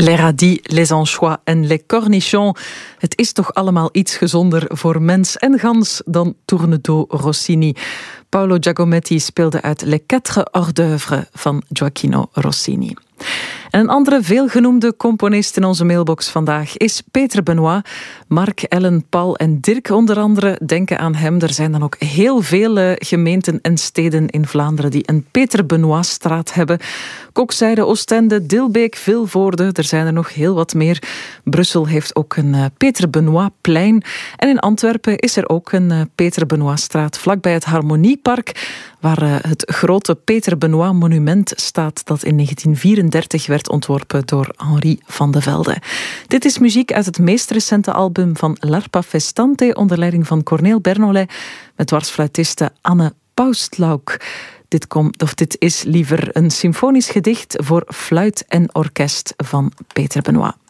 Les radis, les anchois en les cornichons. Het is toch allemaal iets gezonder voor mens en gans dan Tournesol Rossini. Paolo Giacometti speelde uit Les Quatre hors d'œuvre van Gioachino Rossini. En een andere veelgenoemde componist in onze mailbox vandaag is Peter Benoit. Mark, Ellen, Paul en Dirk onder andere denken aan hem. Er zijn dan ook heel veel gemeenten en steden in Vlaanderen die een Peter Benoit-straat hebben. Kokzijde, Oostende, Dilbeek, Vilvoorde. Er zijn er nog heel wat meer. Brussel heeft ook een Peter Benoit-plein. En in Antwerpen is er ook een Peter Benoit-straat vlakbij het Harmoniepark, waar het grote Peter Benoit-monument staat dat in 1934 werd ontworpen door Henri van de Velde. Dit is muziek uit het meest recente album van L'Arpa Festante onder leiding van Corneel Bernolet met dwarsfluitiste Anne Paustlauk. Dit is liever een symfonisch gedicht voor fluit en orkest van Peter Benoit.